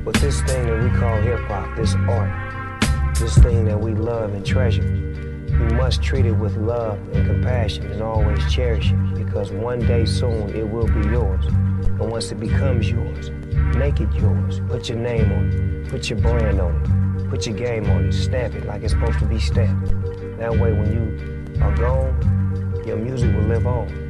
But this thing that we call hip-hop, this art, this thing that we love and treasure, you must treat it with love and compassion and always cherish it, because one day soon it will be yours. And once it becomes yours, make it yours. Put your name on it, put your brand on it, put your game on it, stamp it like it's supposed to be stamped. That way when you are gone, your music will live on.